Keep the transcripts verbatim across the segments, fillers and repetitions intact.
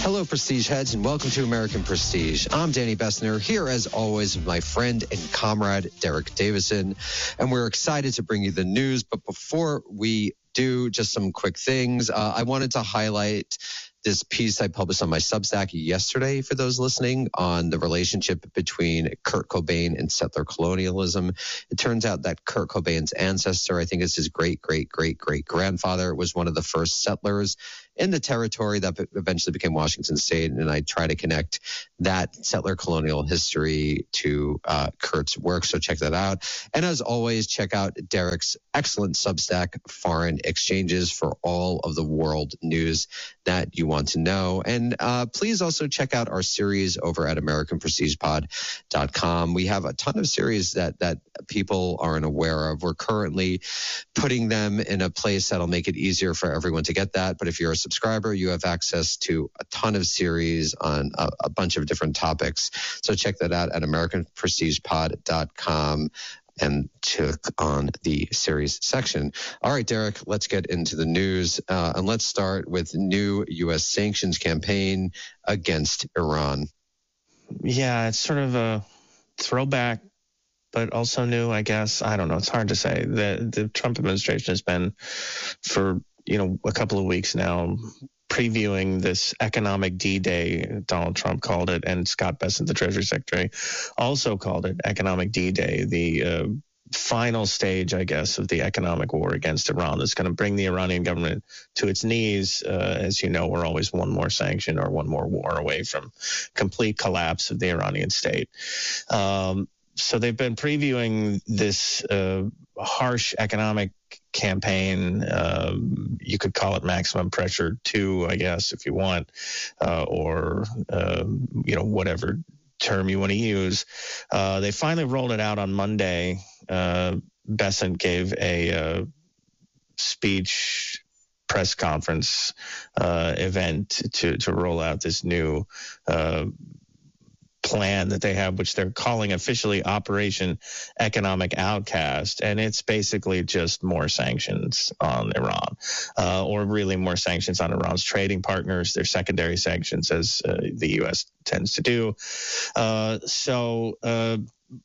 Hello, Prestige heads, and welcome to American Prestige. I'm Danny Bessner, here as always with my friend and comrade, Derek Davison, and we're excited to bring you the news. But before we do, just some quick things. Uh, I wanted to highlight this piece I published on my Substack yesterday for those listening on the relationship between Kurt Cobain and settler colonialism. It turns out that Kurt Cobain's ancestor, I think it's his great, great, great, great grandfather, was one of the first settlers in the territory that eventually became Washington State. And I try to connect that settler colonial history to uh, Kurt's work. So check that out. And as always, check out Derek's excellent Substack, Foreign Exchanges, for all of the world news that you want to know. And uh, please also check out our series over at American Prestige Pod dot com. We have a ton of series that that people aren't aware of. We're currently putting them in a place that'll make it easier for everyone to get that. But if you're a subscriber, you have access to a ton of series on a, a bunch of different topics. So check that out at American Prestige Pod dot com and click on the series section. All right, Derek, let's get into the news. Uh, and let's start with new U S sanctions campaign against Iran. Yeah, it's sort of a throwback, but also new, I guess. I don't know. It's hard to say. The, the Trump administration has been for, you know, a couple of weeks now previewing this economic D-Day, Donald Trump called it, and Scott Bessent, the Treasury Secretary, also called it economic D-Day, the uh, final stage, I guess, of the economic war against Iran that's going to bring the Iranian government to its knees. Uh, as you know, we're always one more sanction or one more war away from complete collapse of the Iranian state. Um, so they've been previewing this uh, harsh economic campaign. Um, you could call it maximum pressure two, I guess, if you want, uh, or, uh, you know, whatever term you want to use. Uh, they finally rolled it out on Monday. Uh, Bessent gave a uh, speech press conference uh, event to, to roll out this new uh plan that they have, which they're calling officially Operation Economic Outcast. And it's basically just more sanctions on Iran, uh, or really more sanctions on Iran's trading partners, their secondary sanctions, as uh, the U S tends to do. Uh, so uh,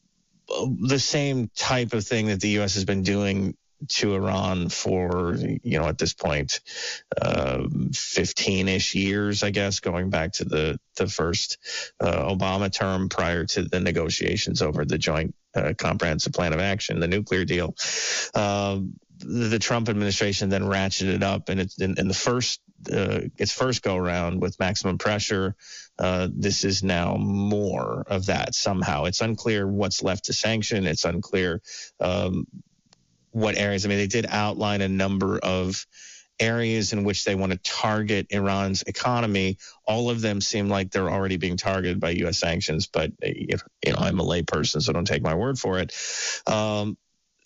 the same type of thing that the U S has been doing to Iran for, you know, at this point, uh, fifteen-ish years, I guess, going back to the, the first uh, Obama term prior to the negotiations over the Joint uh, Comprehensive Plan of Action, the nuclear deal. Uh, the, the Trump administration then ratcheted up, and it's in, in the first, uh, its first go-around with maximum pressure. Uh, this is now more of that somehow. It's unclear what's left to sanction. It's unclear um, what areas. I mean, they did outline a number of areas in which they want to target Iran's economy. All of them seem like they're already being targeted by U S sanctions, but you know, I'm a layperson, so don't take my word for it. Um,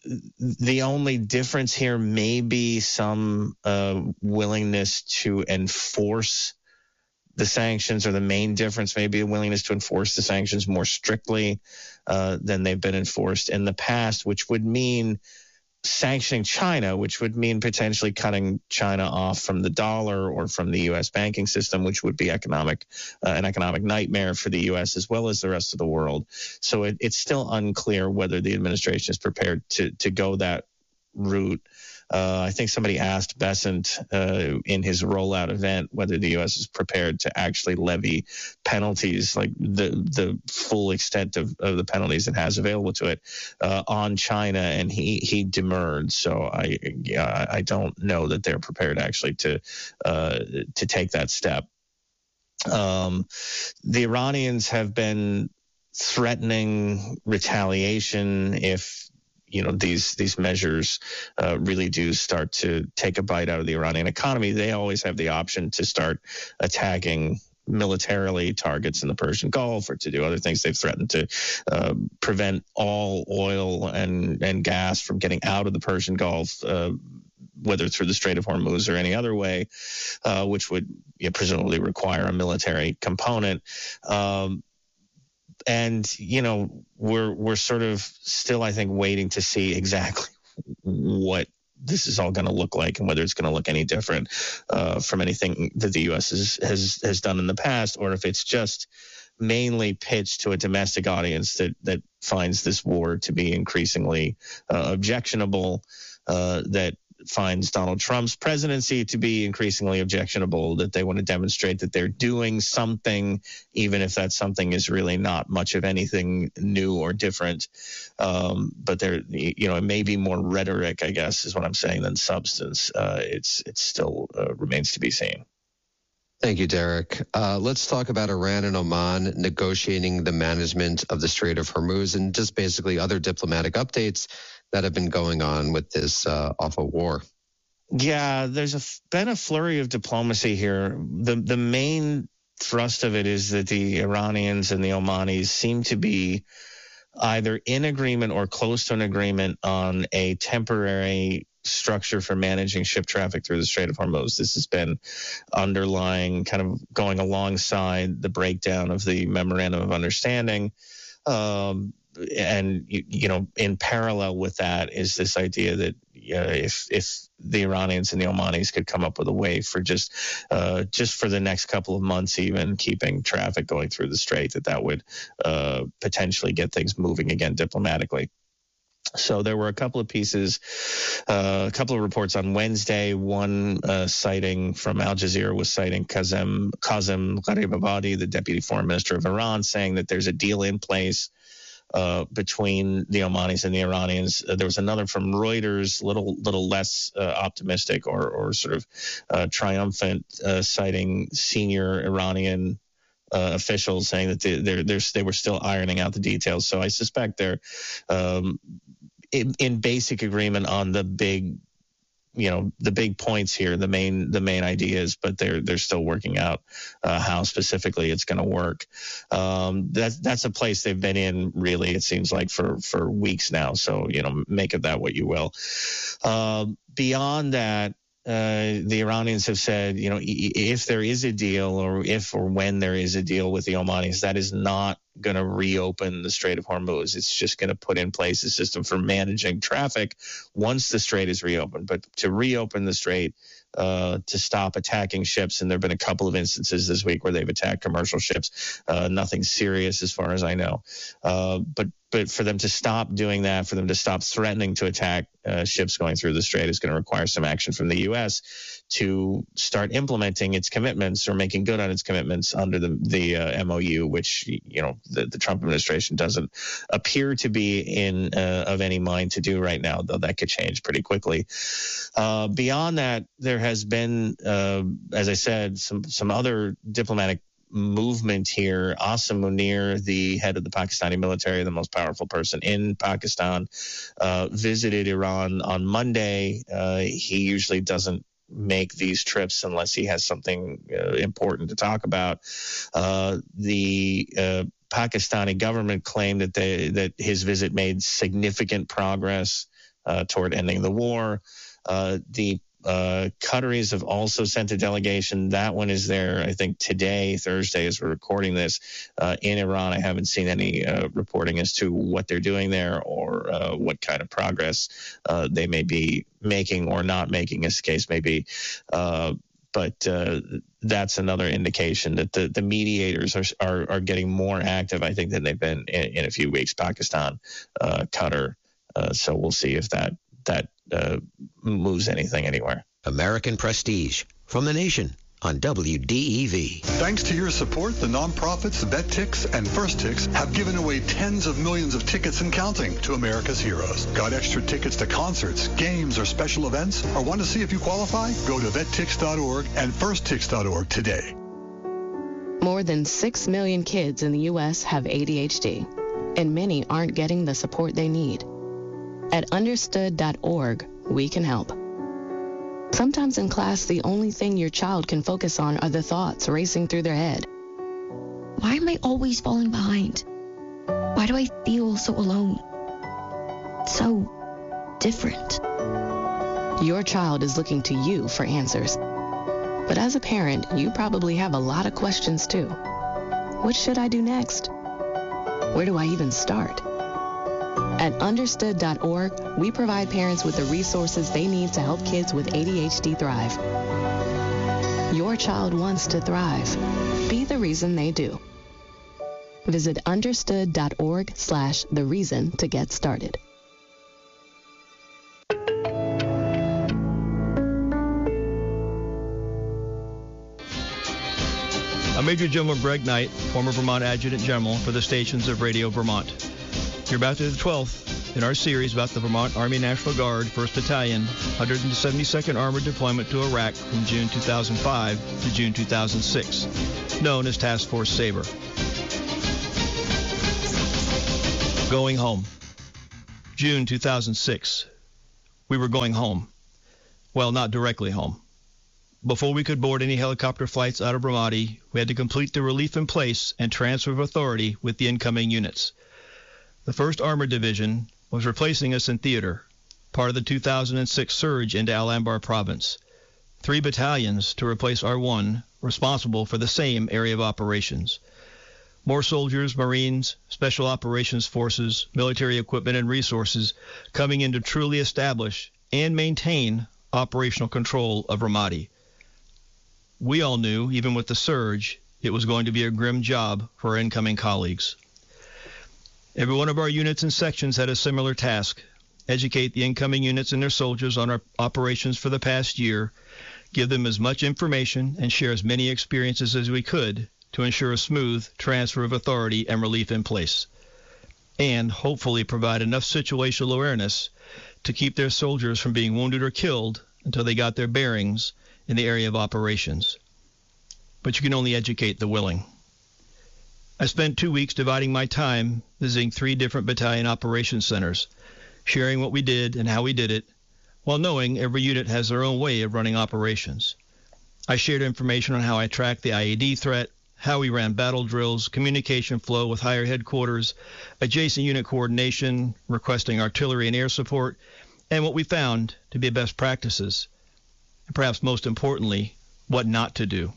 the only difference here may be some uh, willingness to enforce the sanctions, or the main difference may be a willingness to enforce the sanctions more strictly uh, than they've been enforced in the past, which would mean sanctioning China, which would mean potentially cutting China off from the dollar or from the U S banking system, which would be economic, uh, an economic nightmare for the U S as well as the rest of the world. So it, it's still unclear whether the administration is prepared to, to go that route. Uh, I think somebody asked Bessent uh, in his rollout event whether the U S is prepared to actually levy penalties, like the the full extent of, of the penalties it has available to it, uh, on China, and he he demurred. So I yeah, I don't know that they're prepared actually to uh, to take that step. Um, the Iranians have been threatening retaliation if, you know, these these measures uh, really do start to take a bite out of the Iranian economy. They always have the option to start attacking militarily targets in the Persian Gulf, or to do other things. They've threatened to uh, prevent all oil and, and gas from getting out of the Persian Gulf, uh, whether through the Strait of Hormuz or any other way, uh, which would, you know, presumably require a military component. Um, And, you know, we're we're sort of still, I think, waiting to see exactly what this is all going to look like and whether it's going to look any different uh, from anything that the U S has, has has done in the past, or if it's just mainly pitched to a domestic audience that that finds this war to be increasingly uh, objectionable, uh, that finds Donald Trump's presidency to be increasingly objectionable, that they want to demonstrate that they're doing something, even if that something is really not much of anything new or different. Um, but there, you know, it may be more rhetoric, I guess, is what I'm saying, than substance. Uh, it's it still uh, remains to be seen. Thank you, Derek. Uh, let's talk about Iran and Oman negotiating the management of the Strait of Hormuz and just basically other diplomatic updates that have been going on with this uh, awful war. Yeah, there's a, been a flurry of diplomacy here. The the main thrust of it is that the Iranians and the Omanis seem to be either in agreement or close to an agreement on a temporary structure for managing ship traffic through the Strait of Hormuz. This has been underlying, kind of going alongside the breakdown of the Memorandum of Understanding. Um, and, you, you know, in parallel with that is this idea that uh, if if the Iranians and the Omanis could come up with a way for just uh, just for the next couple of months, even keeping traffic going through the strait, that that would uh, potentially get things moving again diplomatically. So there were a couple of pieces, uh, a couple of reports on Wednesday. One uh, citing from Al Jazeera was citing Kazem, Kazem Gharibabadi, the deputy foreign minister of Iran, saying that there's a deal in place uh, between the Omanis and the Iranians. Uh, there was another from Reuters, little little less uh, optimistic or, or sort of uh, triumphant, uh, citing senior Iranian Uh, officials saying that they, they're, they're, they were still ironing out the details. So I suspect they're um, in, in basic agreement on the big, you know, the big points here, the main the main ideas, but they're they're still working out uh, how specifically it's going to work. Um, that's that's a place they've been in, really, it seems like, for for weeks now. So, you know, make of that what you will. Uh, beyond that, Uh, the Iranians have said, you know, if there is a deal, or if or when there is a deal with the Omanis, that is not going to reopen the Strait of Hormuz. It's just going to put in place a system for managing traffic once the strait is reopened. But to reopen the strait, uh, to stop attacking ships, and there have been a couple of instances this week where they've attacked commercial ships, uh, nothing serious as far as I know. Uh, but But for them to stop doing that, for them to stop threatening to attack uh, ships going through the strait, is going to require some action from the U S to start implementing its commitments or making good on its commitments under the the uh, M O U, which, you know, the, the Trump administration doesn't appear to be in uh, of any mind to do right now, though that could change pretty quickly. Uh, beyond that, there has been, uh, as I said, some some other diplomatic movement here. Asim Munir, the head of the Pakistani military, the most powerful person in Pakistan, uh, visited Iran on Monday. Uh, he usually doesn't make these trips unless he has something uh, important to talk about. Uh, the uh, Pakistani government claimed that they, that his visit made significant progress uh, toward ending the war. Uh, the Uh, Qataris have also sent a delegation. That one is there, I think, today, Thursday, as we're recording this, uh, in Iran. I haven't seen any uh, reporting as to what they're doing there, or uh, what kind of progress uh, they may be making or not making, as the case may be. Uh, but uh, that's another indication that the, the mediators are, are are getting more active, I think, than they've been in, in a few weeks. Pakistan, uh, Qatar. Uh, so we'll see if that that uh, moves anything anywhere. American Prestige from the Nation on W D E V. Thanks to your support, the nonprofits VetTix and FirstTix have given away tens of millions of tickets and counting to America's heroes. Got extra tickets to concerts, games, or special events? Or want to see if you qualify? Go to vet tix dot org and first tix dot org today. More than six million kids in the U S have A D H D, and many aren't getting the support they need. At understood dot org, we can help. Sometimes in class, the only thing your child can focus on are the thoughts racing through their head. Why am I always falling behind? Why do I feel so alone? So different. Your child is looking to you for answers. But as a parent, you probably have a lot of questions too. What should I do next? Where do I even start? At understood dot org, we provide parents with the resources they need to help kids with A D H D thrive. Your child wants to thrive. Be the reason they do. Visit understood dot org slash the reason to get started. I'm Major General Greg Knight, former Vermont Adjutant General for the stations of Radio Vermont. You're about to the twelfth in our series about the Vermont Army National Guard, first Battalion, one hundred seventy-second Armored Deployment to Iraq from June two thousand five to June two thousand six, known as Task Force Sabre. Going home. June two thousand six. We were going home. Well, not directly home. Before we could board any helicopter flights out of Ramadi, we had to complete the relief in place and transfer of authority with the incoming units. The first Armored Division was replacing us in theater, part of the two thousand six surge into Al Anbar province. Three battalions to replace R one, responsible for the same area of operations. More soldiers, Marines, Special Operations Forces, military equipment and resources coming in to truly establish and maintain operational control of Ramadi. We all knew, even with the surge, it was going to be a grim job for our incoming colleagues. Every one of our units and sections had a similar task: educate the incoming units and their soldiers on our operations for the past year, give them as much information, and share as many experiences as we could to ensure a smooth transfer of authority and relief in place, and hopefully provide enough situational awareness to keep their soldiers from being wounded or killed until they got their bearings in the area of operations. But you can only educate the willing. I spent two weeks dividing my time visiting three different battalion operations centers, sharing what we did and how we did it, while knowing every unit has their own way of running operations. I shared information on how I tracked the I E D threat, how we ran battle drills, communication flow with higher headquarters, adjacent unit coordination, requesting artillery and air support, and what we found to be best practices, and perhaps most importantly, what not to do.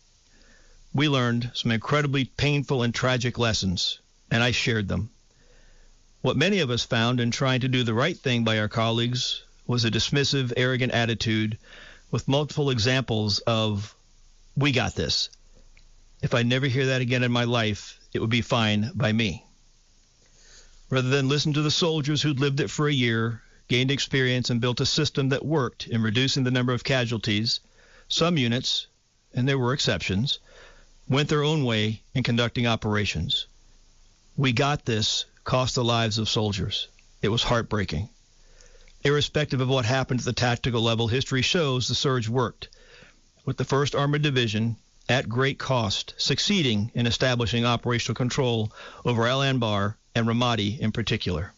We learned some incredibly painful and tragic lessons, and I shared them. What many of us found in trying to do the right thing by our colleagues was a dismissive, arrogant attitude with multiple examples of, "We got this." If I never hear that again in my life, it would be fine by me. Rather than listen to the soldiers who'd lived it for a year, gained experience, and built a system that worked in reducing the number of casualties, some units, and there were exceptions, went their own way in conducting operations. We got this cost the lives of soldiers. It was heartbreaking. Irrespective of what happened at the tactical level, history shows the surge worked, with the first Armored Division, at great cost, succeeding in establishing operational control over Al Anbar and Ramadi in particular.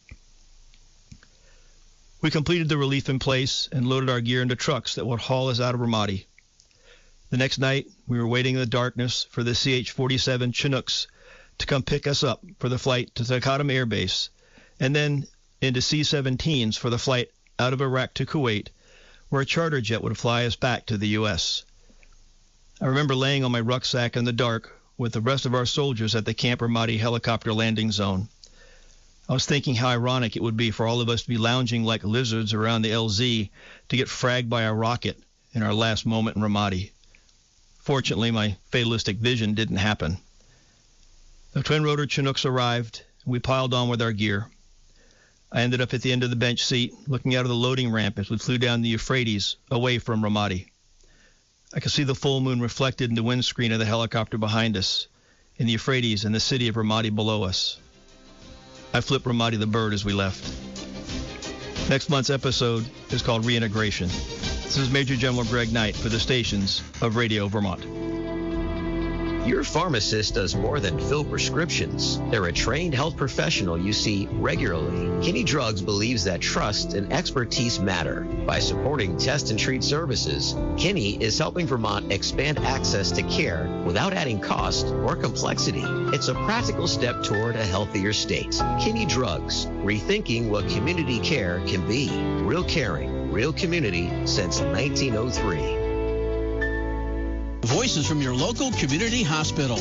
We completed the relief in place and loaded our gear into trucks that would haul us out of Ramadi. The next night, we were waiting in the darkness for the C H forty-seven Chinooks to come pick us up for the flight to Taqadum Air Base, and then into C seventeens for the flight out of Iraq to Kuwait, where a charter jet would fly us back to the U S I remember laying on my rucksack in the dark with the rest of our soldiers at the Camp Ramadi helicopter landing zone. I was thinking how ironic it would be for all of us to be lounging like lizards around the L Z to get fragged by a rocket in our last moment in Ramadi. Fortunately, my fatalistic vision didn't happen. The twin-rotor Chinooks arrived, and we piled on with our gear. I ended up at the end of the bench seat, looking out of the loading ramp as we flew down the Euphrates, away from Ramadi. I could see the full moon reflected in the windscreen of the helicopter behind us, in the Euphrates and the city of Ramadi below us. I flipped Ramadi the bird as we left. Next month's episode is called Reintegration. This is Major General Greg Knight for the stations of Radio Vermont. Your pharmacist does more than fill prescriptions. They're a trained health professional you see regularly. Kinney Drugs believes that trust and expertise matter. By supporting test and treat services, Kinney is helping Vermont expand access to care without adding cost or complexity. It's a practical step toward a healthier state. Kinney Drugs, rethinking what community care can be. Real caring, real community since nineteen oh three. Voices from your local community hospital.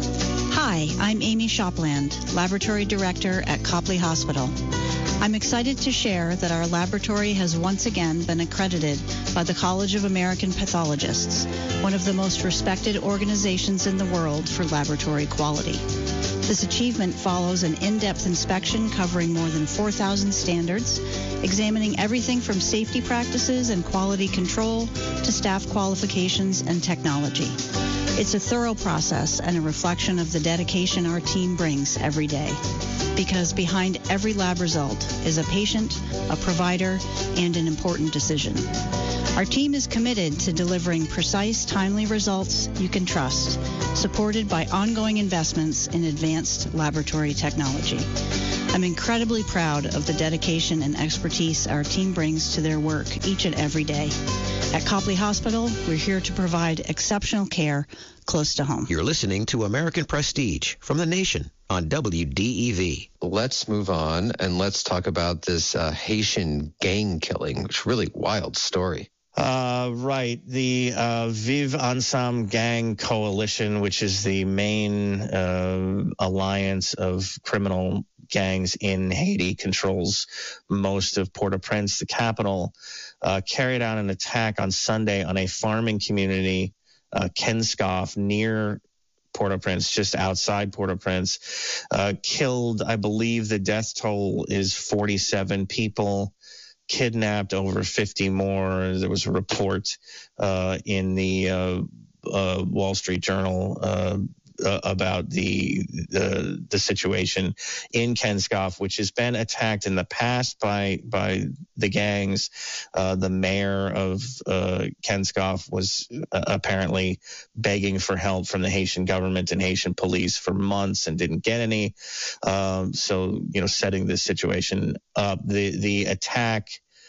Hi, I'm Amy Shopland, Laboratory Director at Copley Hospital. I'm excited to share that our laboratory has once again been accredited by the College of American Pathologists, one of the most respected organizations in the world for laboratory quality. This achievement follows an in-depth inspection covering more than four thousand standards, examining everything from safety practices and quality control to staff qualifications and technology. It's a thorough process and a reflection of the dedication our team brings every day. Because behind every lab result is a patient, a provider, and an important decision. Our team is committed to delivering precise, timely results you can trust, supported by ongoing investments in advanced laboratory technology. I'm incredibly proud of the dedication and expertise our team brings to their work each and every day. At Copley Hospital, we're here to provide exceptional care close to home. You're listening to American Prestige from The Nation on W D E V. Let's move on and let's talk about this uh, Haitian gang killing, which is a really wild story. Uh, right. The uh, Vivre Ensemble Gang Coalition, which is the main uh, alliance of criminal gangs in Haiti, controls most of Port-au-Prince, the capital, uh, carried out an attack on Sunday on a farming community, uh, Kenskoff, near Port-au-Prince, just outside Port-au-Prince, uh, killed, I believe the death toll is forty-seven people, kidnapped over fifty more. There was a report uh, in the uh, uh, Wall Street Journal uh, uh, about the, the the situation in Kenskoff, which has been attacked in the past by by the gangs. Uh, the mayor of uh, Kenskoff was uh, apparently begging for help from the Haitian government and Haitian police for months and didn't get any. Um, so, you know, setting this situation up, the the attack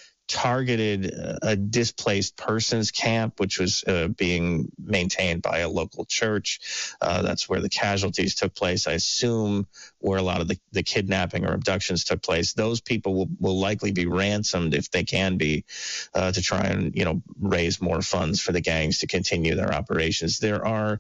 targeted a displaced persons camp, which was uh, being maintained by a local church. Uh, that's where the casualties took place. I assume where a lot of the, the kidnapping or abductions took place. Those people will, will likely be ransomed if they can be, uh, to try and, you know, raise more funds for the gangs to continue their operations. There are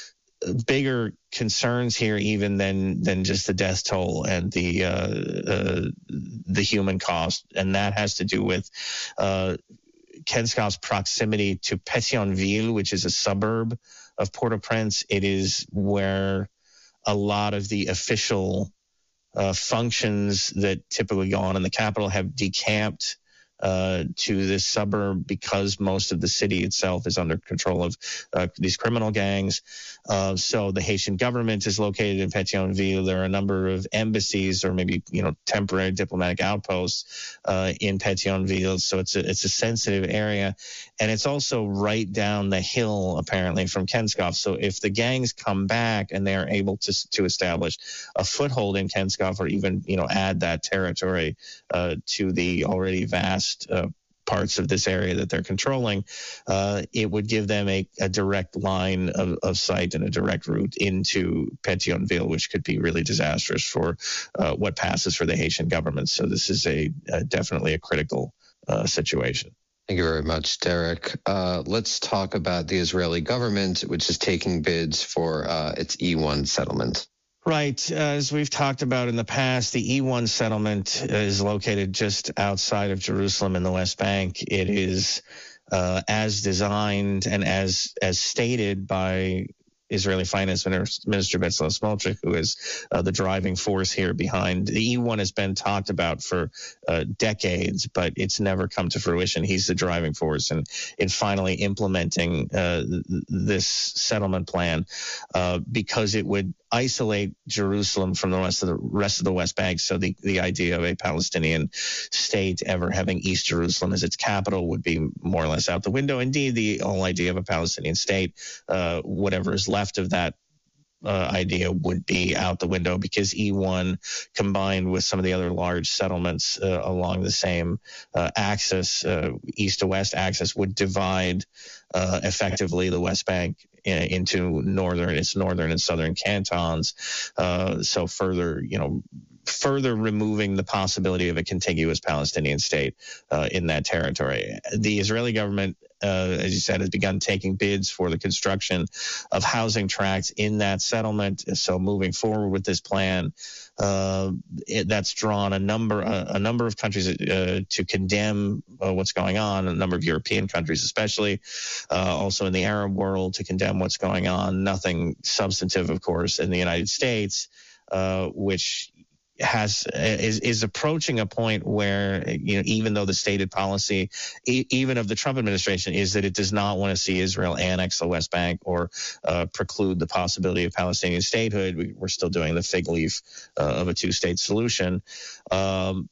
bigger concerns here even than than just the death toll and the uh, uh, the human cost, and that has to do with uh, Kenskoff's proximity to Pétionville, which is a suburb of Port-au-Prince. It is where a lot of the official uh, functions that typically go on in the capital have decamped uh, to this suburb because most of the city itself is under control of uh, these criminal gangs. Uh, so the Haitian government is located in Pétionville. There are a number of embassies or maybe, you know, temporary diplomatic outposts uh, in Pétionville. So it's a, it's a sensitive area. And it's also right down the hill, apparently, from Kenskoff. So if the gangs come back and they are able to to establish a foothold in Kenskoff or even, you know, add that territory uh, to the already vast uh, parts of this area that they're controlling, uh, it would give them a, a direct line of, of sight and a direct route into Pétionville, which could be really disastrous for uh, what passes for the Haitian government. So this is a, a definitely a critical uh, situation. Thank you very much, Derek. Uh, let's talk about the Israeli government, which is taking bids for uh, its E one settlement. Right. Uh, as we've talked about in the past, the E one settlement is located just outside of Jerusalem in the West Bank. It is uh, as designed and as as stated by Israeli Finance Minister Bezalel Smotrich, who is uh, the driving force here behind. The E one has been talked about for uh, decades, but it's never come to fruition. He's the driving force in, in finally implementing uh, this settlement plan uh, because it would isolate Jerusalem from the rest of the rest of the West Bank. So the, the idea of a Palestinian state ever having East Jerusalem as its capital would be more or less out the window. Indeed, the whole idea of a Palestinian state, uh, whatever is left of that uh, idea would be out the window because E one combined with some of the other large settlements uh, along the same uh, axis, uh, east to west axis, would divide uh, effectively the West Bank into northern, its northern and southern cantons. Uh, so further, you know, further removing the possibility of a contiguous Palestinian state uh, in that territory. The Israeli government uh, as you said, has begun taking bids for the construction of housing tracts in that settlement. So moving forward with this plan, uh, it, that's drawn a number a, a number of countries uh, to condemn uh, what's going on, a number of European countries especially, uh, also in the Arab world to condemn what's going on. Nothing substantive, of course, in the United States, uh, which has is is approaching a point where, you know, even though the stated policy, e- even of the Trump administration, is that it does not want to see Israel annex the West Bank or uh, preclude the possibility of Palestinian statehood. We, we're still doing the fig leaf uh, of a two-state solution. Um,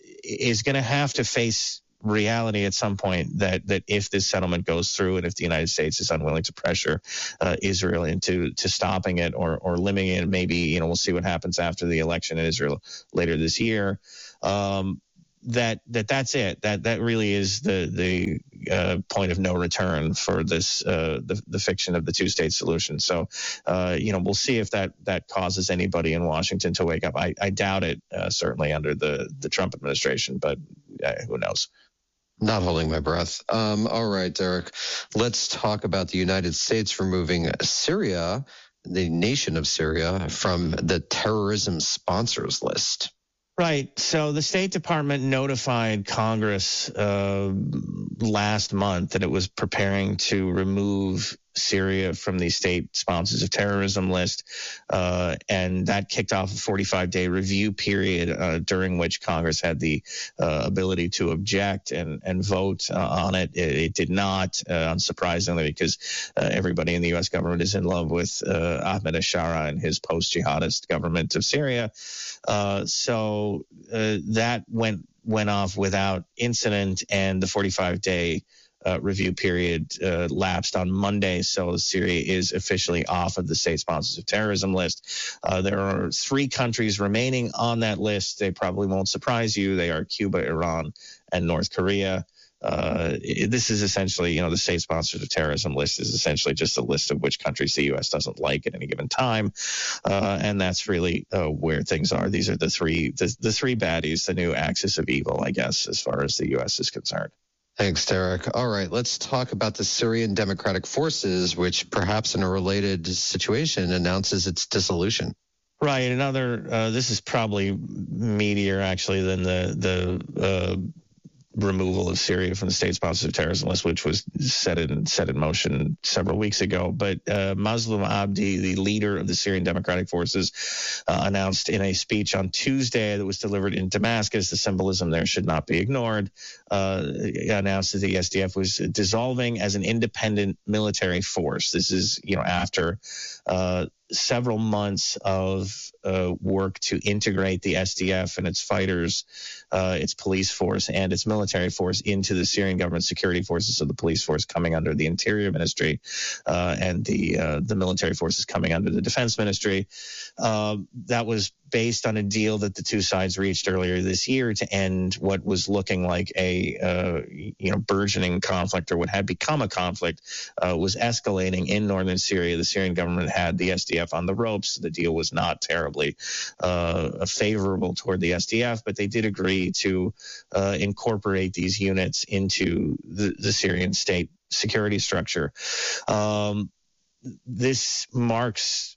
is going to have to face reality at some point that that if this settlement goes through and if the United States is unwilling to pressure uh, Israel into to stopping it or or limiting it, maybe, you know, we'll see what happens after the election in Israel later this year. Um, that that that's it. That that really is the the uh, point of no return for this uh, the the fiction of the two state solution. So uh, you know, we'll see if that that causes anybody in Washington to wake up. I, I doubt it. Uh, certainly under the the Trump administration, but uh, who knows. Not holding my breath. Um, all right, Derek, let's talk about the United States removing Syria, the nation of Syria, from the terrorism sponsors list. Right. So the State Department notified Congress uh, last month that it was preparing to remove Syria from the state sponsors of terrorism list, uh, and that kicked off a forty-five day review period uh, during which Congress had the uh, ability to object and, and vote uh, on it. it. It did not, uh, unsurprisingly, because uh, everybody in the U S government is in love with uh, Ahmed Ashara and his post-jihadist government of Syria. Uh, so uh, that went went off without incident, and the forty-five day Uh, review period uh, lapsed on Monday, so Syria is officially off of the state sponsors of terrorism list. Uh, there are three countries remaining on that list. They probably won't surprise you. They are Cuba, Iran, and North Korea. Uh, it, this is essentially, you know, the state sponsors of terrorism list is essentially just a list of which countries the U S doesn't like at any given time, uh, and that's really uh, where things are. These are the three the, the three baddies, the new axis of evil, I guess, as far as the U S is concerned. Thanks, Derek. All right, let's talk about the Syrian Democratic Forces, which perhaps in a related situation announces its dissolution. Right. Another, uh, this is probably meatier actually than the, the, uh, removal of Syria from the state sponsored terrorism list, which was set in set in motion several weeks ago. But uh, Maslum Abdi, the leader of the Syrian Democratic Forces, uh, announced in a speech on Tuesday that was delivered in Damascus, the symbolism there should not be ignored, uh, announced that the S D F was dissolving as an independent military force. This is, you know, after uh, several months of uh, work to integrate the S D F and its fighters, uh, its police force, and its military force into the Syrian government security forces. So the police force coming under the Interior Ministry, uh, and the uh, the military forces coming under the Defense Ministry. Uh, that was based on a deal that the two sides reached earlier this year to end what was looking like a uh, you know burgeoning conflict, or what had become a conflict, uh, was escalating in northern Syria. The Syrian government had the S D F on the ropes. The deal was not terribly uh, favorable toward the S D F, but they did agree to uh, incorporate these units into the, the Syrian state security structure. Um, this marks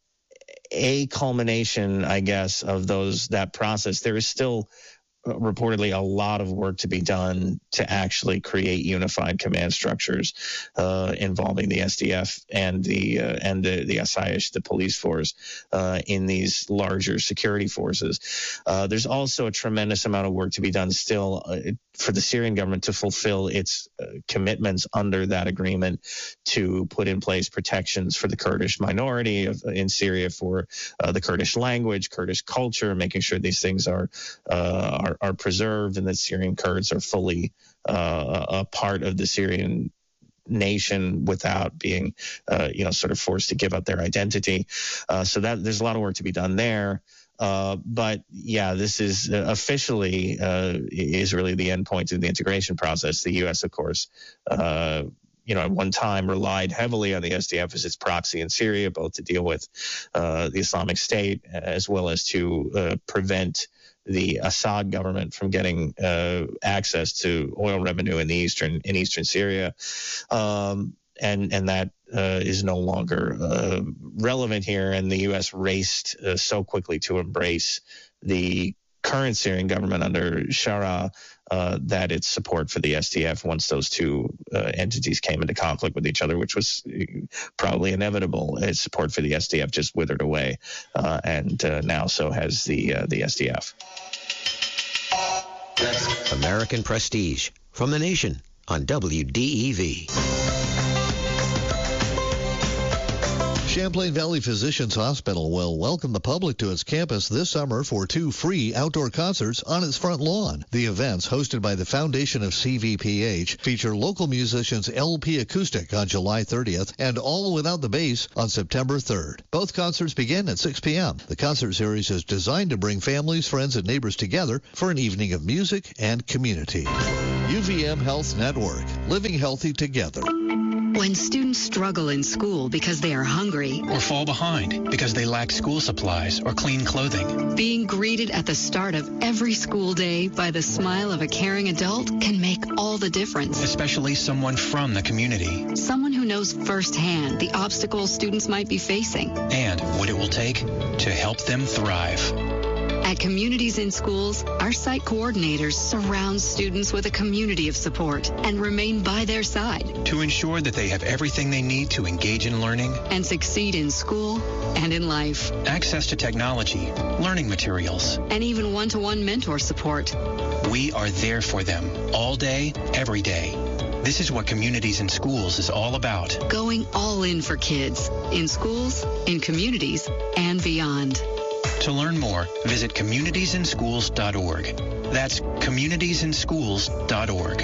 a culmination, I guess, of those that process. There is still uh, reportedly a lot of work to be done to actually create unified command structures uh, involving the S D F and the uh, and the, the S I S, the police force, uh, in these larger security forces. Uh, there's also a tremendous amount of work to be done still uh, for the Syrian government to fulfill its uh, commitments under that agreement to put in place protections for the Kurdish minority of, in Syria, for uh, the Kurdish language, Kurdish culture, making sure these things are uh, are, are preserved and that Syrian Kurds are fully uh, a part of the Syrian nation without being, uh, you know, sort of forced to give up their identity. Uh, so that there's a lot of work to be done there. Uh, but yeah, this is uh, officially uh, is really the end point of the integration process. The U S, of course, uh, you know, at one time relied heavily on the S D F as its proxy in Syria, both to deal with uh, the Islamic State as well as to uh, prevent the Assad government from getting uh, access to oil revenue in the eastern in eastern Syria, um, and and that uh, is no longer uh, relevant here. And the U S raced uh, so quickly to embrace the current Syrian government under Shara uh, that its support for the S D F, once those two uh, entities came into conflict with each other, which was probably inevitable, its support for the S D F just withered away, uh, and uh, now so has the uh, the S D F. American Prestige from the Nation on W D E V. Champlain Valley Physicians Hospital will welcome the public to its campus this summer for two free outdoor concerts on its front lawn. The events, hosted by the Foundation of C V P H, feature local musicians L P Acoustic on July thirtieth and All Without the Bass on September third. Both concerts begin at six p.m. The concert series is designed to bring families, friends, and neighbors together for an evening of music and community. U V M Health Network, living healthy together. When students struggle in school because they are hungry or fall behind because they lack school supplies or clean clothing, being greeted at the start of every school day by the smile of a caring adult can make all the difference. Especially someone from the community. Someone who knows firsthand the obstacles students might be facing. And what it will take to help them thrive. At Communities in Schools, our site coordinators surround students with a community of support and remain by their side to ensure that they have everything they need to engage in learning and succeed in school and in life. Access to technology, learning materials, and even one-to-one mentor support. We are there for them all day, every day. This is what Communities in Schools is all about. Going all in for kids, in schools, in communities, and beyond. To learn more, visit communities in schools dot org. That's communities in schools dot org.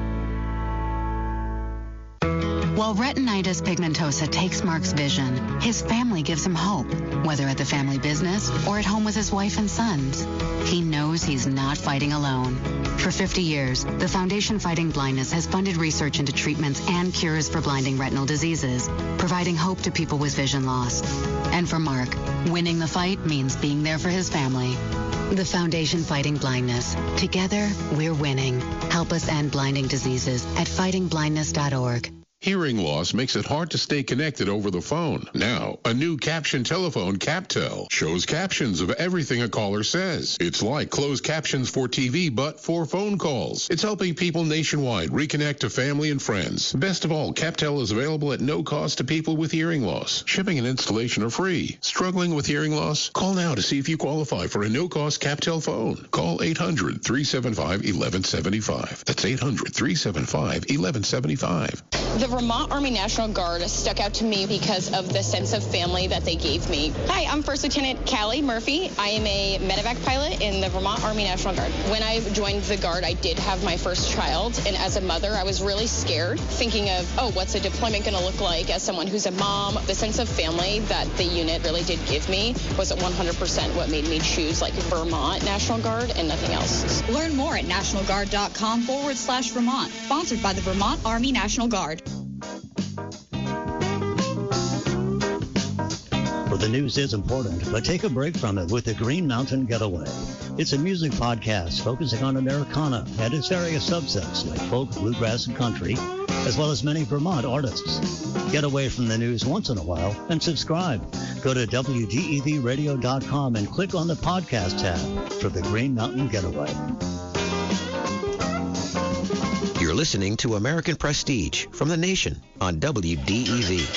While retinitis pigmentosa takes Mark's vision, his family gives him hope, whether at the family business or at home with his wife and sons. He knows he's not fighting alone. For fifty years, the Foundation Fighting Blindness has funded research into treatments and cures for blinding retinal diseases, providing hope to people with vision loss. And for Mark, winning the fight means being there for his family. The Foundation Fighting Blindness. Together, we're winning. Help us end blinding diseases at fighting blindness dot org. Hearing loss makes it hard to stay connected over the phone. Now, a new caption telephone, CapTel, shows captions of everything a caller says. It's like closed captions for T V, but for phone calls. It's helping people nationwide reconnect to family and friends. Best of all, CapTel is available at no cost to people with hearing loss. Shipping and installation are free. Struggling with hearing loss? Call now to see if you qualify for a no-cost CapTel phone. Call eight hundred, three seven five, one one seven five. That's eight hundred, three seven five, one one seven five. The Vermont Army National Guard stuck out to me because of the sense of family that they gave me. Hi, I'm First Lieutenant Callie Murphy. I am a medevac pilot in the Vermont Army National Guard. When I joined the Guard, I did have my first child, and as a mother, I was really scared, thinking of, oh, what's a deployment going to look like as someone who's a mom? The sense of family that the unit really did give me was one hundred percent what made me choose like Vermont National Guard and nothing else. Learn more at nationalguard.com forward slash Vermont, sponsored by the Vermont Army National Guard. Well, the news is important, but take a break from it with the Green Mountain Getaway. It's a music podcast focusing on Americana and its various subsets like folk, bluegrass, and country, as well as many Vermont artists. Get away from the news once in a while and subscribe. Go to W D E V radio dot com and click on the podcast tab for the Green Mountain Getaway. You're listening to American Prestige from the Nation on W D E V.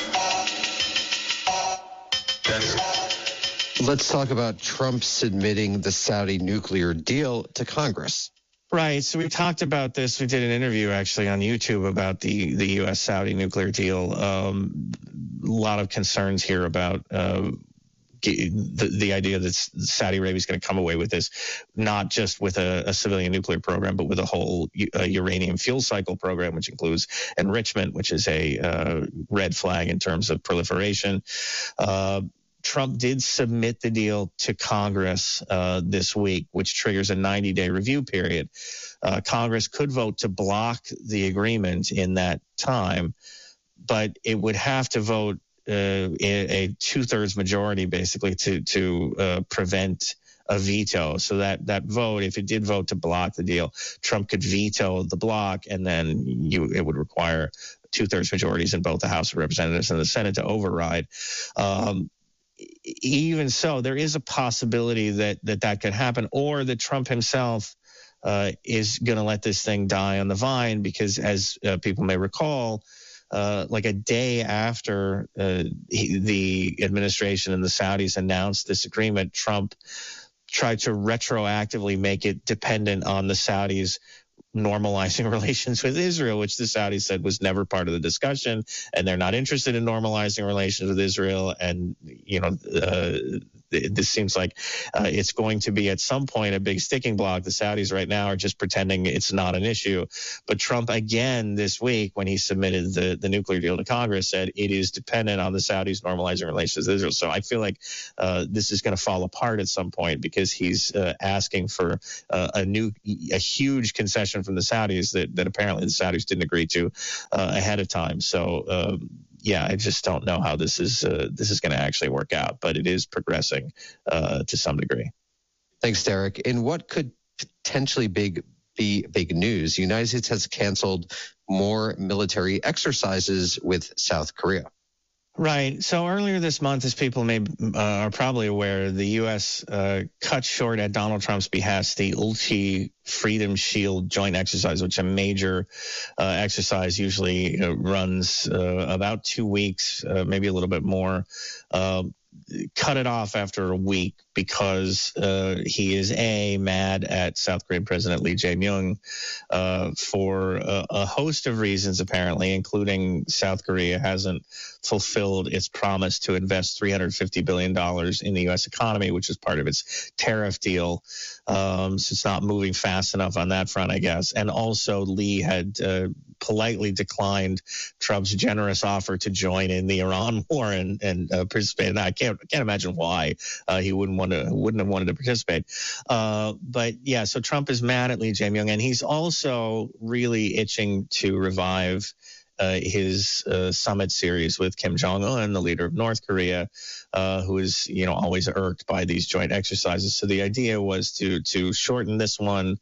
Let's talk about Trump submitting the Saudi nuclear deal to Congress. Right. So we talked about this. We did an interview actually on YouTube about the, the U S Saudi nuclear deal. Um, a lot of concerns here about uh, the, the idea that Saudi Arabia is going to come away with this, not just with a, a civilian nuclear program, but with a whole uh, uranium fuel cycle program, which includes enrichment, which is a uh, red flag in terms of proliferation. Uh, Trump did submit the deal to Congress uh, this week, which triggers a ninety-day review period. Uh, Congress could vote to block the agreement in that time, but it would have to vote uh, a, a two-thirds majority, basically, to to uh, prevent a veto. So that, that vote, if it did vote to block the deal, Trump could veto the block, and then you it would require two-thirds majorities in both the House of Representatives and the Senate to override. Um, even so, there is a possibility that that, that could happen, or that Trump himself uh, is going to let this thing die on the vine, because as uh, people may recall, Uh, like a day after uh, he, the administration and the Saudis announced this agreement, Trump tried to retroactively make it dependent on the Saudis normalizing relations with Israel, which the Saudis said was never part of the discussion, and they're not interested in normalizing relations with Israel. And, you know, uh, this seems like uh, it's going to be at some point a big sticking block. The Saudis right now are just pretending it's not an issue. But Trump, again, this week, when he submitted the, the nuclear deal to Congress, said it is dependent on the Saudis normalizing relations with Israel. So I feel like uh, this is going to fall apart at some point, because he's uh, asking for uh, a new, a huge concession from the Saudis that, that apparently the Saudis didn't agree to uh, ahead of time. So, um, yeah, I just don't know how this is uh, this is going to actually work out, but it is progressing uh, to some degree. Thanks, Derek. In what could potentially big be big news, the United States has canceled more military exercises with South Korea. Right. So earlier this month, as people may uh, are probably aware, the U S uh, cut short at Donald Trump's behest the Ulchi Freedom Shield joint exercise, which a major uh, exercise usually uh, runs uh, about two weeks, uh, maybe a little bit more. Uh, cut it off after a week because uh, he is a mad at South Korean President Lee Jae-myung uh, for a, a host of reasons, apparently, including South Korea hasn't fulfilled its promise to invest three hundred fifty billion dollars in the U S economy, which is part of its tariff deal. Um, so it's not moving fast enough on that front, I guess. And also Lee had uh, politely declined Trump's generous offer to join in the Iran war and, and uh, participate. And I can't, can't imagine why uh, he wouldn't want to, wouldn't have wanted to participate. Uh, but yeah, so Trump is mad at Lee Jae-myung, and he's also really itching to revive Uh, his uh, summit series with Kim Jong-un, the leader of North Korea, uh, who is, you know, always irked by these joint exercises. So the idea was to to shorten this one,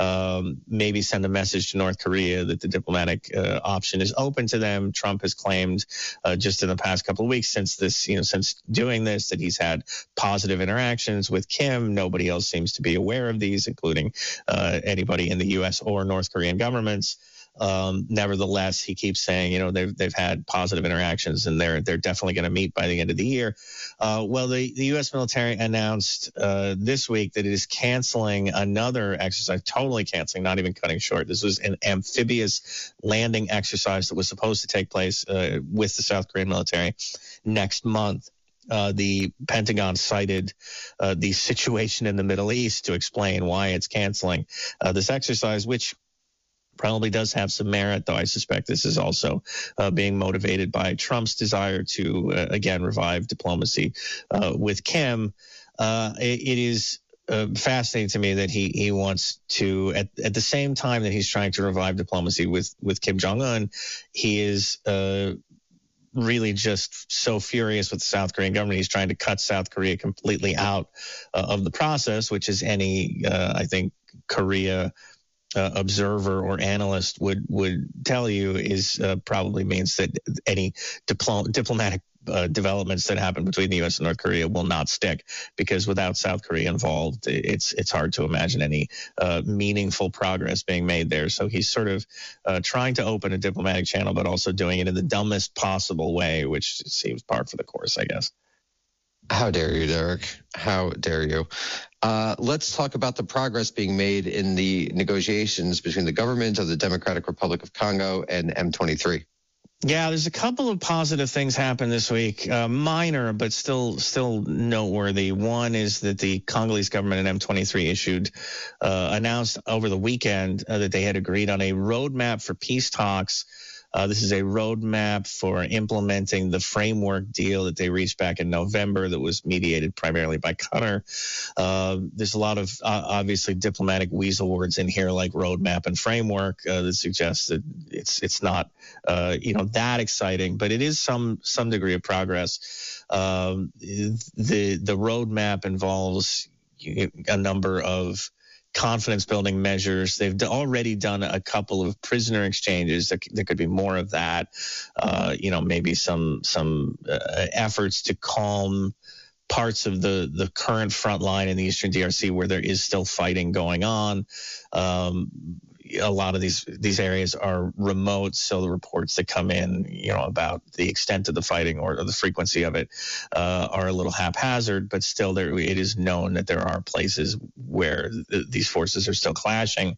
um, maybe send a message to North Korea that the diplomatic uh, option is open to them. Trump has claimed uh, just in the past couple of weeks since this, you know, since doing this, that he's had positive interactions with Kim. Nobody else seems to be aware of these, including uh, anybody in the U S or North Korean governments. Um, nevertheless, he keeps saying, you know, they've they've had positive interactions, and they're they're definitely going to meet by the end of the year. Uh, well, the, the U S military announced uh, this week that it is canceling another exercise, totally canceling, not even cutting short. This was an amphibious landing exercise that was supposed to take place uh, with the South Korean military next month. Uh, the Pentagon cited uh, the situation in the Middle East to explain why it's canceling uh, this exercise, which probably does have some merit, though I suspect this is also uh, being motivated by Trump's desire to, uh, again, revive diplomacy uh, with Kim. Uh, it, it is uh, fascinating to me that he he wants to, at, at the same time that he's trying to revive diplomacy with, with Kim Jong-un, he is uh, really just so furious with the South Korean government. He's trying to cut South Korea completely out uh, of the process, which is any, uh, I think, Korea Uh, observer or analyst would would tell you is uh, probably means that any diplo- diplomatic uh, developments that happen between the U S and North Korea will not stick, because without South Korea involved, it's it's hard to imagine any uh, meaningful progress being made there. So he's sort of uh, trying to open a diplomatic channel, but also doing it in the dumbest possible way, which seems par for the course, I guess. How dare you, Derek? How dare you? Uh, let's talk about the progress being made in the negotiations between the government of the Democratic Republic of Congo and M twenty-three. Yeah, there's a couple of positive things happened this week, uh, minor, but still still noteworthy. One is that the Congolese government and M twenty-three issued, uh, announced over the weekend uh, that they had agreed on a roadmap for peace talks. Uh, this is a roadmap for implementing the framework deal that they reached back in November that was mediated primarily by Qatar. Uh, there's a lot of uh, obviously diplomatic weasel words in here like roadmap and framework uh, that suggests that it's it's not uh, you know that exciting, but it is some some degree of progress. Um, the the roadmap involves a number of confidence-building measures. They've d- already done a couple of prisoner exchanges. There, c- there could be more of that. Uh, you know, maybe some some uh, efforts to calm parts of the, the current front line in the eastern D R C where there is still fighting going on. Um, a lot of these these areas are remote, so the reports that come in, you know, about the extent of the fighting or, or the frequency of it uh, are a little haphazard. But still, there it is known that there are places where th- these forces are still clashing.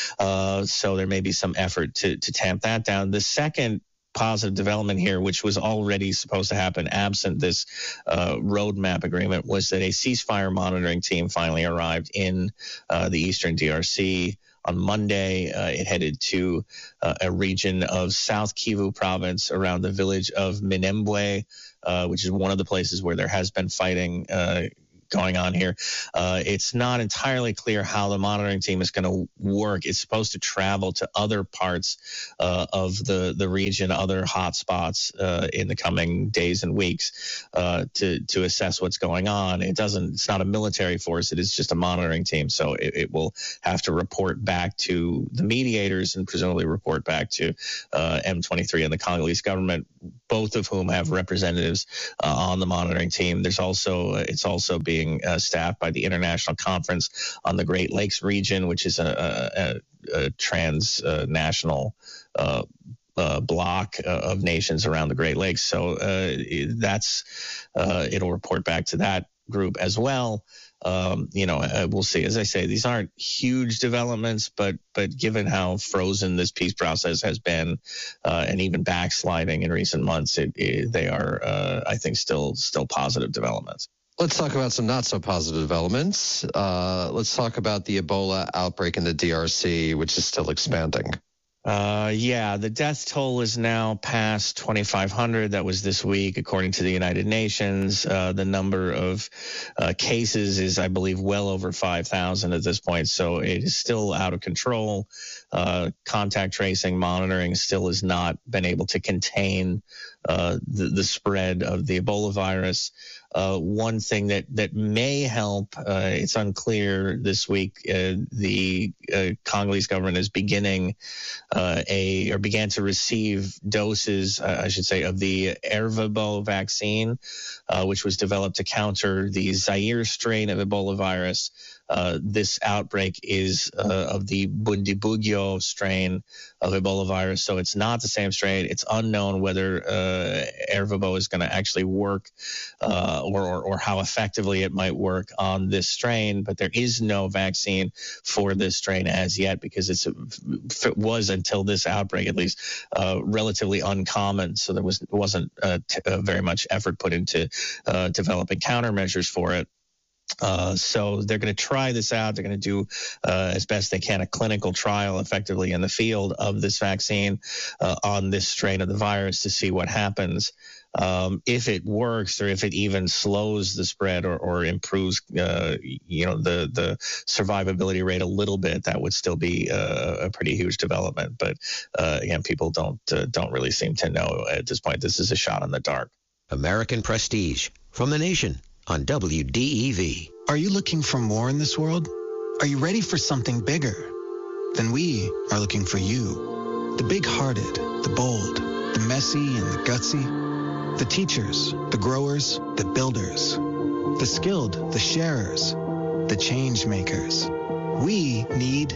Uh, so there may be some effort to to tamp that down. The second positive development here, which was already supposed to happen absent this uh, roadmap agreement, was that a ceasefire monitoring team finally arrived in uh, the eastern D R C. On Monday, uh, it headed to uh, a region of South Kivu province around the village of Minembwe, uh, which is one of the places where there has been fighting uh, going on here. Uh, it's not entirely clear how the monitoring team is going to work. It's supposed to travel to other parts uh, of the, the region, other hotspots uh, in the coming days and weeks uh, to, to assess what's going on. It doesn't, it's not a military force. It is just a monitoring team. So it, it will have to report back to the mediators and presumably report back to uh, M twenty-three and the Congolese government, both of whom have representatives uh, on the monitoring team. There's also, it's also being being uh, staffed by the International Conference on the Great Lakes region, which is a, a, a transnational uh, uh, block uh, of nations around the Great Lakes. So uh, that's uh, it'll report back to that group as well. Um, you know, uh, we'll see. As I say, these aren't huge developments, but but given how frozen this peace process has been, uh, and even backsliding in recent months, it, it, they are, uh, I think, still still positive developments. Let's talk about some not so positive developments. Uh, let's talk about the Ebola outbreak in the D R C, which is still expanding. Uh, yeah, the death toll is now past twenty-five hundred. That was this week, according to the United Nations. Uh, the number of uh, cases is, I believe, well over five thousand at this point. So it is still out of control. Uh, contact tracing, monitoring still has not been able to contain uh, the, the spread of the Ebola virus. Uh, one thing that, that may help, uh, it's unclear this week, uh, the uh, Congolese government is beginning uh, a, or began to receive doses, uh, I should say, of the Ervebo vaccine, uh, which was developed to counter the Zaire strain of Ebola virus. Uh, this outbreak is uh, of the Bundibugyo strain of Ebola virus, so it's not the same strain. It's unknown whether uh, Ervebo is going to actually work uh, or, or, or how effectively it might work on this strain, but there is no vaccine for this strain as yet because it's, it was, until this outbreak at least, uh, relatively uncommon, so there was, wasn't uh, t- uh, very much effort put into uh, developing countermeasures for it. Uh, so they're going to try this out. They're going to do uh, as best they can a clinical trial effectively in the field of this vaccine uh, on this strain of the virus to see what happens. Um, if it works or if it even slows the spread or, or improves, uh, you know, the, the survivability rate a little bit, that would still be a, a pretty huge development. But uh, again, people don't uh, don't really seem to know at this point. This is a shot in the dark. American Prestige from The Nation on W D E V. Are you looking for more in this world? Are you ready for something bigger? Then we are looking for you. The big-hearted, the bold, the messy and the gutsy. The teachers, the growers, the builders. The skilled, the sharers, the change makers. We need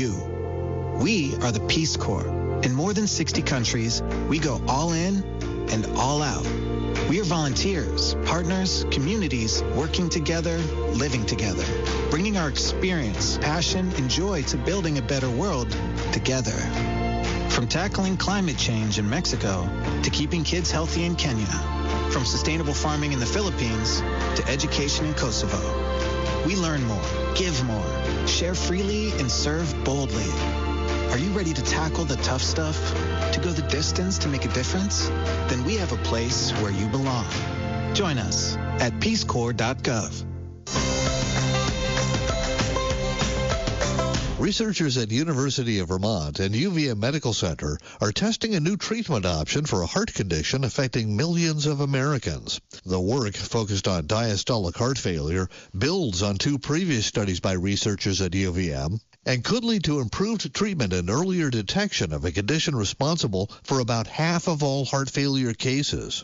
you. We are the Peace Corps. In more than sixty countries, we go all in and all out. We are volunteers, partners, communities, working together, living together, bringing our experience, passion, and joy to building a better world together. From tackling climate change in Mexico to keeping kids healthy in Kenya, from sustainable farming in the Philippines to education in Kosovo. We learn more, give more, share freely, and serve boldly. Are you ready to tackle the tough stuff? To go the distance to make a difference? Then we have a place where you belong. Join us at peace corps dot gov. Researchers at University of Vermont and U V M Medical Center are testing a new treatment option for a heart condition affecting millions of Americans. The work, focused on diastolic heart failure, builds on two previous studies by researchers at U V M and could lead to improved treatment and earlier detection of a condition responsible for about half of all heart failure cases.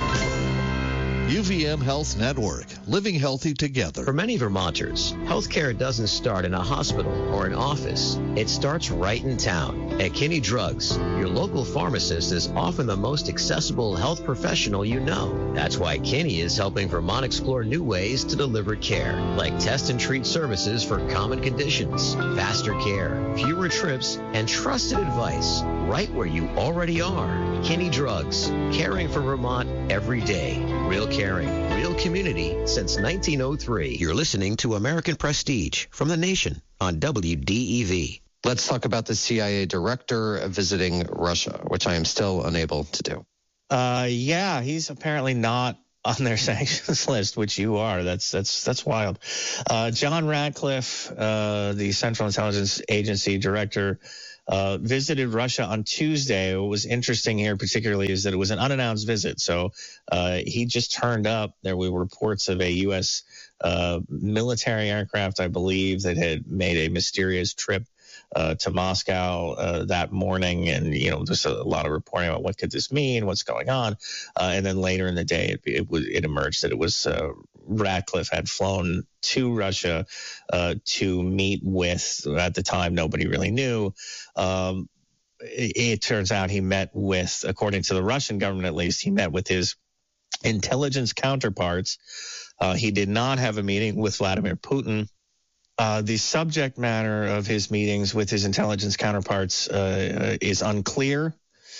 U V M Health Network, living healthy together. For many Vermonters, healthcare doesn't start in a hospital or an office. It starts right in town. At Kinney Drugs, your local pharmacist is often the most accessible health professional you know. That's why Kinney is helping Vermont explore new ways to deliver care, like test and treat services for common conditions, faster care, fewer trips, and trusted advice right where you already are. Kinney Drugs, caring for Vermont every day. Real caring, real community since nineteen oh three. You're listening to American Prestige from The Nation on W D E V. Let's talk about the C I A director visiting Russia, which I am still unable to do. Uh, yeah, he's apparently not on their sanctions list, which you are. That's that's that's wild. Uh, John Ratcliffe, uh, the Central Intelligence Agency director, uh, visited Russia on Tuesday. What was interesting here particularly is that it was an unannounced visit. So uh, he just turned up. There were reports of a U S uh, military aircraft, I believe, that had made a mysterious trip Uh, to Moscow uh, that morning, and you know, there's a lot of reporting about what could this mean, what's going on, uh, and then later in the day, it, it was it emerged that it was uh, Ratcliffe had flown to Russia uh, to meet with, at the time, nobody really knew. Um, it, it turns out he met with, according to the Russian government at least, he met with his intelligence counterparts. Uh, he did not have a meeting with Vladimir Putin. Uh, the subject matter of his meetings with his intelligence counterparts uh, is unclear.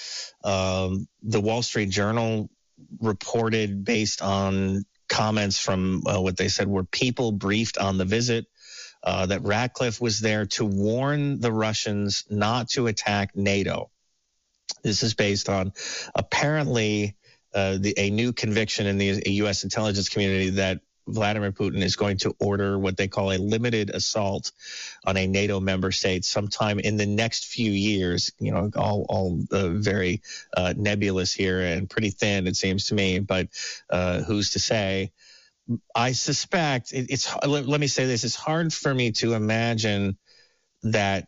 Um, the Wall Street Journal reported, based on comments from uh, what they said were people briefed on the visit, uh, that Ratcliffe was there to warn the Russians not to attack NATO. This is based on apparently uh, the, a new conviction in the U S intelligence community that Vladimir Putin is going to order what they call a limited assault on a NATO member state sometime in the next few years. You know, all, all uh, very uh, nebulous here and pretty thin, it seems to me, but uh, who's to say? I suspect it, it's, let, let me say this, it's hard for me to imagine that,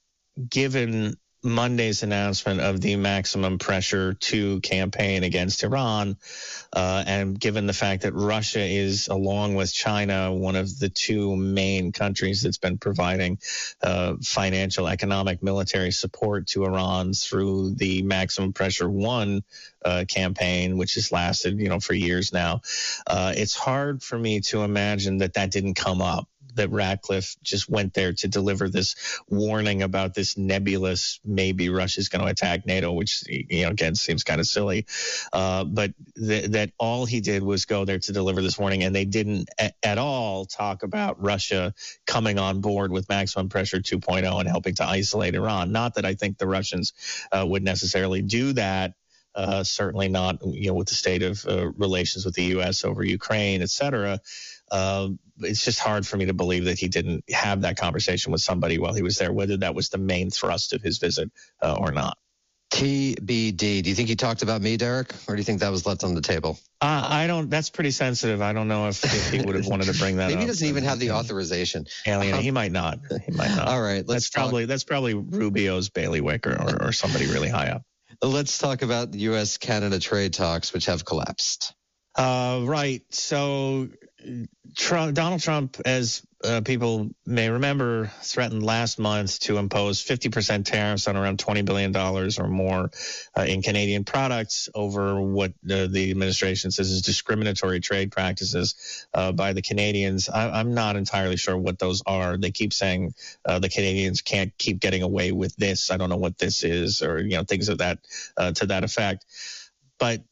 given Monday's announcement of the maximum pressure two campaign against Iran, uh, and given the fact that Russia is, along with China, one of the two main countries that's been providing uh, financial, economic, military support to Iran through the maximum pressure one uh, campaign, which has lasted, you know, for years now, uh, it's hard for me to imagine that that didn't come up, that Ratcliffe just went there to deliver this warning about this nebulous, maybe Russia's going to attack NATO, which, you know, again, seems kind of silly. Uh, but th- that all he did was go there to deliver this warning, and they didn't a- at all talk about Russia coming on board with maximum pressure two point oh and helping to isolate Iran. Not that I think the Russians uh, would necessarily do that. Uh, certainly not, you know, with the state of uh, relations with the U S over Ukraine, et cetera. Uh, it's just hard for me to believe that he didn't have that conversation with somebody while he was there, whether that was the main thrust of his visit uh, or not. T B D. Do you think he talked about me, Derek, or do you think that was left on the table? Uh, I don't. That's pretty sensitive. I don't know if, if he would have wanted to bring that Maybe up. Maybe he doesn't even have the authorization. Alien. Um, he might not. He might not. All right. Let's that's talk. probably that's probably Rubio's bailiwick or, or, or somebody really high up. Let's talk about U S Canada trade talks, which have collapsed. Uh, right. So Trump, Donald Trump, as uh, people may remember, threatened last month to impose fifty percent tariffs on around twenty billion dollars or more uh, in Canadian products over what uh, the administration says is discriminatory trade practices uh, by the Canadians. I, I'm not entirely sure what those are. They keep saying uh, the Canadians can't keep getting away with this. I don't know what this is, or, you know, things of that uh, to that effect. But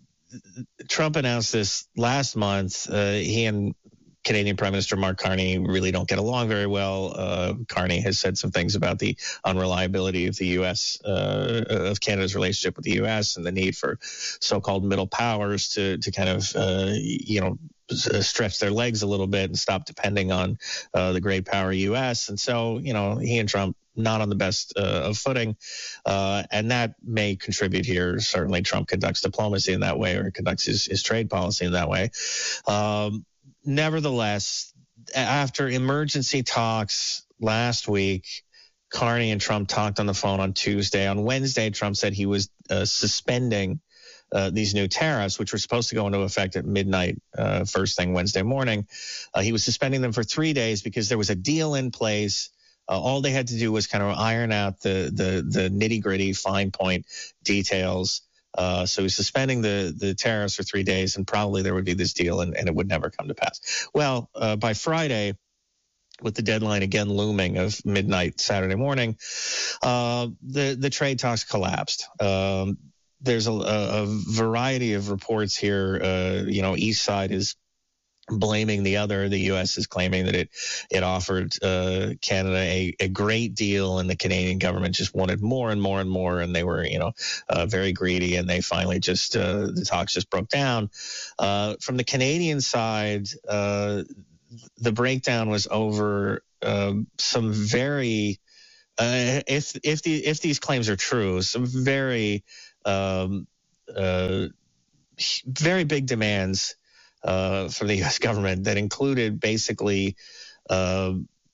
Trump announced this last month. Uh, he and Canadian Prime Minister Mark Carney really don't get along very well. Uh, Carney has said some things about the unreliability of the U S, uh, of Canada's relationship with the U S and the need for so-called middle powers to to kind of, uh, you know, stretch their legs a little bit and stop depending on uh, the great power U S. And so, you know, he and Trump not on the best uh, of footing, uh, and that may contribute here. Certainly, Trump conducts diplomacy in that way, or conducts his, his trade policy in that way. Um, nevertheless, after emergency talks last week, Carney and Trump talked on the phone on Tuesday. On Wednesday, Trump said he was uh, suspending uh, these new tariffs, which were supposed to go into effect at midnight, uh, first thing Wednesday morning. Uh, he was suspending them for three days because there was a deal in place. Uh, all they had to do was kind of iron out the the, the nitty-gritty, fine point details. Uh, so he's suspending the, the tariffs for three days, and probably there would be this deal, and, and it would never come to pass. Well, uh, by Friday, with the deadline again looming of midnight Saturday morning, uh, the, the trade talks collapsed. Um, there's a, a variety of reports here. Uh, you know, each side is blaming the other. The U S is claiming that it it offered uh, Canada a, a great deal, and the Canadian government just wanted more and more and more, and they were, you know, uh, very greedy, and they finally just, uh, the talks just broke down. Uh, from the Canadian side, uh, the breakdown was over um, some very, uh, if if the if these claims are true, some very um, uh, very big demands uh, from the U S government that included basically uh,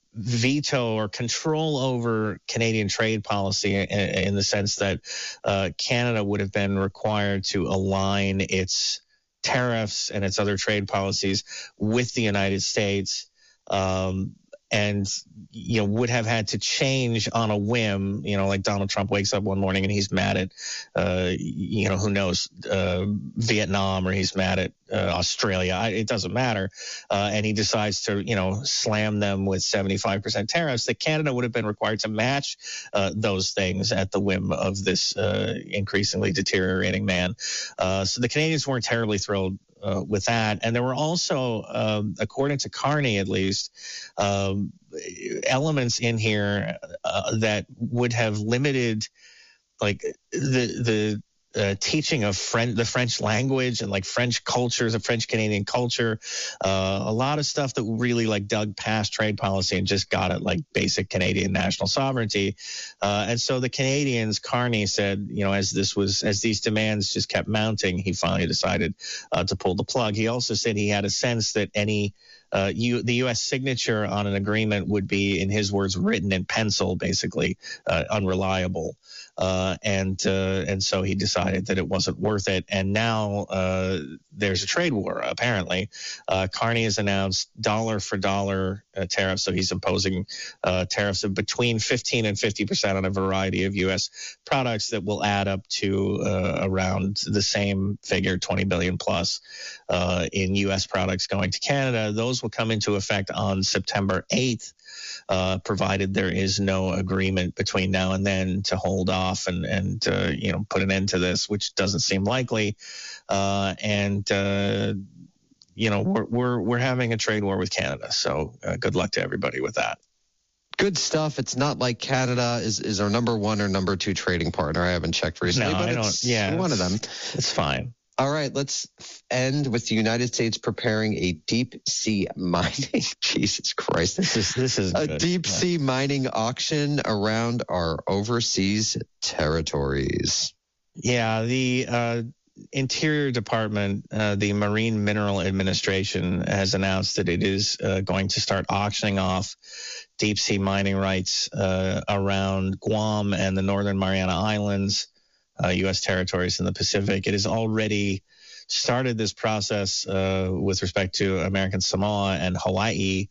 veto or control over Canadian trade policy in, in the sense that uh, Canada would have been required to align its tariffs and its other trade policies with the United States, um, and, you know, would have had to change on a whim, you know, like Donald Trump wakes up one morning and he's mad at, uh, you know, who knows, uh, Vietnam, or he's mad at uh, Australia. I, it doesn't matter. Uh, and he decides to, you know, slam them with seventy-five percent tariffs. That Canada would have been required to match uh, those things at the whim of this uh, increasingly deteriorating man. Uh, so the Canadians weren't terribly thrilled Uh, with that. And there were also, um, according to Carney at least, um, elements in here uh, that would have limited, like, the the uh, teaching of French, the French language, and like French cultures, a French Canadian culture, uh, a lot of stuff that really like dug past trade policy and just got at like basic Canadian national sovereignty. Uh, and so the Canadians, Carney said, you know, as this was, as these demands just kept mounting, he finally decided uh, to pull the plug. He also said he had a sense that any Uh, you, the U S signature on an agreement would be, in his words, written in pencil, basically uh, unreliable, uh, and uh, and so he decided that it wasn't worth it. And now uh, there's a trade war. Apparently, uh, Carney has announced dollar for dollar uh, tariffs, so he's imposing uh, tariffs of between fifteen and fifty percent on a variety of U S products that will add up to uh, around the same figure, twenty billion plus, uh, in U S products going to Canada. Those will come into effect on September eighth, uh, provided there is no agreement between now and then to hold off and, and uh, you know, put an end to this, which doesn't seem likely. Uh, and, uh, you know, we're, we're, we're having a trade war with Canada. So uh, good luck to everybody with that. Good stuff. It's not like Canada is, is our number one or number two trading partner. I haven't checked recently, no, but I it's don't, yeah, one of them. It's fine. All right, let's end with the United States preparing a deep sea mining. Jesus Christ. This is this is a good. deep yeah. sea mining auction around our overseas territories. Yeah, the uh, Interior Department, uh, the Marine Mineral Administration, has announced that it is uh, going to start auctioning off deep sea mining rights uh, around Guam and the Northern Mariana Islands, Uh, U S territories in the Pacific. It has already started this process uh, with respect to American Samoa and Hawaii.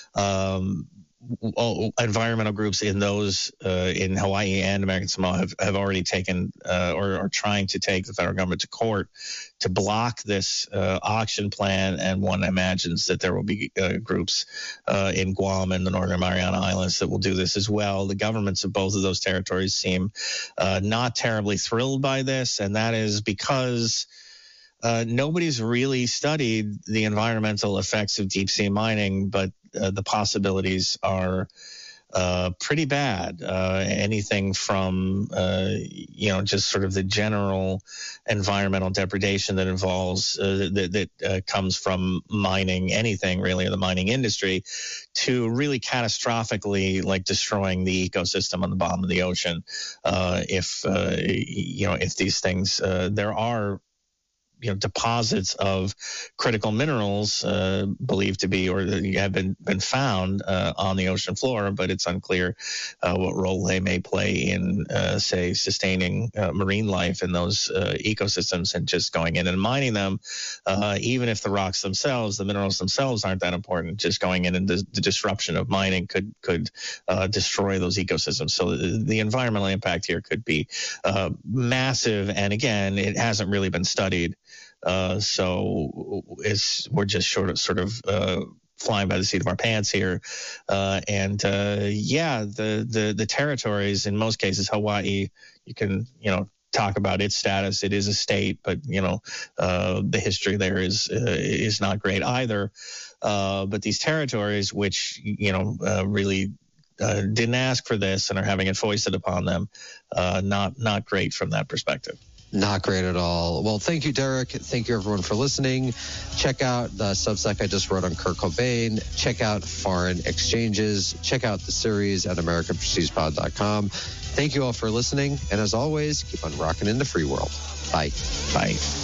Um, all, environmental groups in those uh, in Hawaii and American Samoa have, have already taken uh, or are trying to take the federal government to court to block this uh, auction plan. And one imagines that there will be uh, groups uh, in Guam and the Northern Mariana Islands that will do this as well. The governments of both of those territories seem uh, not terribly thrilled by this, and that is because uh, nobody's really studied the environmental effects of deep sea mining, but uh, the possibilities are uh, pretty bad. Uh, anything from, uh, you know, just sort of the general environmental degradation that involves, uh, that, that uh, comes from mining, anything really, in the mining industry, to really catastrophically like destroying the ecosystem on the bottom of the ocean. Uh, if, uh, you know, if these things, uh, there are, you know, deposits of critical minerals uh, believed to be or have been been found uh, on the ocean floor, but it's unclear uh, what role they may play in, uh, say, sustaining uh, marine life in those uh, ecosystems. And just going in and mining them, uh, even if the rocks themselves, the minerals themselves aren't that important, just going in and the, the disruption of mining could could uh, destroy those ecosystems. So the, the environmental impact here could be uh, massive. And again, it hasn't really been studied. Uh, so it's, we're just sort of, sort of uh, flying by the seat of our pants here. Uh, and uh, yeah, the, the, the territories, in most cases, Hawaii, you can, you know, talk about its status. It is a state, but, you know, uh, the history there is, uh, is not great either. Uh, but these territories, which, you know, uh, really uh, didn't ask for this and are having it foisted upon them, uh, not, not great from that perspective. Not great at all. Well, thank you, Derek. Thank you, everyone, for listening. Check out the Substack I just wrote on Kurt Cobain. Check out Foreign Exchanges. Check out the series at American Prestige Pod dot com. Thank you all for listening. And as always, keep on rocking in the free world. Bye. Bye.